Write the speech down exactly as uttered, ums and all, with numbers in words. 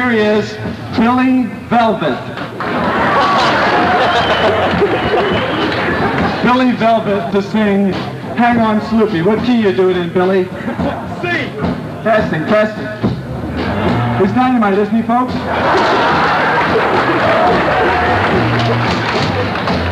here he is, Billy Velvet. Billy Velvet to sing Hang On Sloopy. What key you do it in, Billy? C. Testing, testing. He's dynamite, isn't he, folks?